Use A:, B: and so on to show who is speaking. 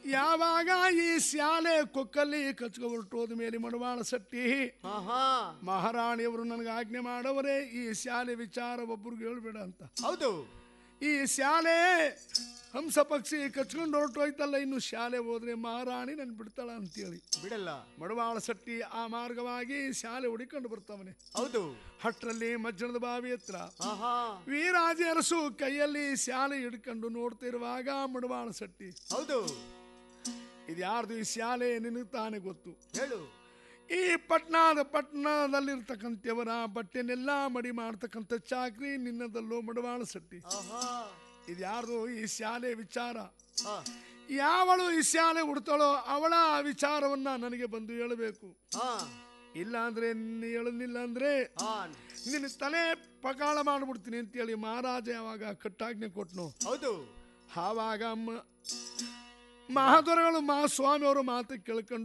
A: ಯಾವಾಗ ಈ ಶಾಲೆ ಕೊಕ್ಕಲ್ಲಿ ಕಚ್ಕೊಬಿಟ್ಟೋದ ಮೇಲೆ ಮಡವಾಳ ಶೆಟ್ಟಿ ಮಹಾರಾಣಿಯವರು ನನಗೆ ಆಜ್ಞೆ ಮಾಡವರೇ ಈ ಶಾಲೆ ವಿಚಾರ ಒಬ್ಬರಿಗೆ ಹೇಳ್ಬೇಡ ಅಂತ.
B: ಹೌದು,
A: ಈ ಶಾಲೆ ಹಂಸ ಪಕ್ಷಿ ಕಚ್ಕೊಂಡು ಹೊರಟೋಯ್ತಲ್ಲ, ಇನ್ನು ಶಾಲೆ ಹೋದ್ರೆ ಮಹಾರಾಣಿ ನನ್ ಬಿಡ್ತಾಳ ಅಂತೇಳಿ
B: ಬಿಡಲ್ಲ.
A: ಮಡವಾಳ ಶೆಟ್ಟಿ ಆ ಮಾರ್ಗವಾಗಿ ಶಾಲೆ ಹುಡಿಕೊಂಡು ಬರ್ತಾವನೆ.
B: ಹೌದು,
A: ಹಟ್ರಲ್ಲಿ ಮಜ್ಜನದ ಬಾವಿ ಹತ್ರ ವೀರಾಜಿ ಅರಸು ಕೈಯಲ್ಲಿ ಶಾಲೆ ಹಿಡ್ಕೊಂಡು ನೋಡ್ತಿರುವಾಗ ಮಡವಾಳ ಶೆಟ್ಟಿ,
B: ಹೌದು,
A: ಇದ್ಯಾರ್ದು ಈ ಶಾಲೆ ನಿನಗೆ ತಾನೇ ಗೊತ್ತು.
B: ಹೇಳು.
A: ಈ ಪಟ್ಟಣದಲ್ಲಿರ್ತಕ್ಕಂಥವರ ಬಟ್ಟೆನೆಲ್ಲ ಮಡಿ ಮಾಡ್ತಕ್ಕಂಥ ಚಾಕ್ರಿ ನಿನ್ನದಲ್ಲೋ ಮಡವಾಳ ಶೆಟ್ಟಿ. ಇದ್ಯಾರ್ದು ಈ ಶಾಲೆ ವಿಚಾರ? ಯಾವಳು ಈ ಶಾಲೆ ಉಡ್ತಾಳೋ ಅವಳ ವಿಚಾರವನ್ನ ನನಗೆ ಬಂದು ಹೇಳಬೇಕು. ಇಲ್ಲ ಅಂದ್ರೆ ಹೇಳಲಿಲ್ಲ ಅಂದ್ರೆ ನಿನ್ನ ತಲೆ ಪಗಾಳ ಮಾಡ್ಬಿಡ್ತೀನಿ ಅಂತೇಳಿ ಮಹಾರಾಜ ಯಾವಾಗ ಕಟ್ಟಾಜ್ಞೆ ಕೊಟ್ನು.
B: ಹೌದು,
A: ಆವಾಗ ಮಹಾದೊರೆಗಳು ಮಹಾಸ್ವಾಮಿ ಅವರು ಮಾತು ಕೇಳ್ಕೊಂಡು